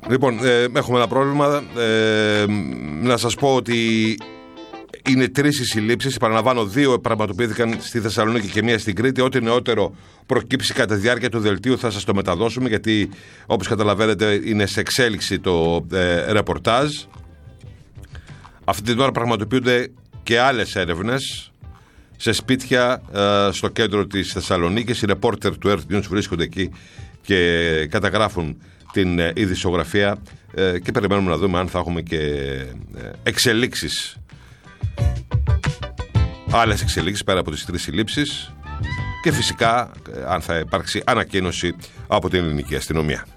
Λοιπόν, έχουμε ένα πρόβλημα. Να σας πω ότι είναι 3 οι συλλήψεις. Επαναλαμβάνω, 2 πραγματοποιήθηκαν στη Θεσσαλονίκη και 1 στην Κρήτη. Ό,τι νεότερο προκύψει κατά τη διάρκεια του δελτίου θα σας το μεταδώσουμε, γιατί όπως καταλαβαίνετε είναι σε εξέλιξη το ρεπορτάζ. Αυτή την ώρα πραγματοποιούνται και άλλες έρευνες σε σπίτια στο κέντρο της Θεσσαλονίκης. Οι ρεπόρτερ του Earth News βρίσκονται εκεί και καταγράφουν την ειδησιογραφία και περιμένουμε να δούμε αν θα έχουμε και εξελίξεις, άλλες εξελίξεις πέρα από τις 3 συλλήψεις, και φυσικά αν θα υπάρξει ανακοίνωση από την ελληνική αστυνομία.